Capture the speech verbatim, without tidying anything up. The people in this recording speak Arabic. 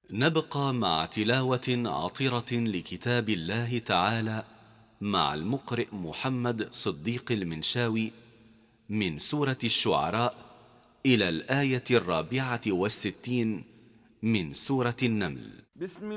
نبقى مع تلاوة عطرة لكتاب الله تعالى مع المقرئ محمد صديق المنشاوي من سورة الشعراء إلى الآية الرابعة والستين من سورة النمل. بسم